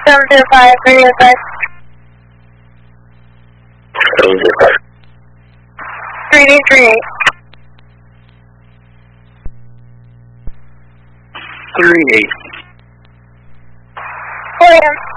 705, radio advice. 705. 3838. 38. 4 a.m.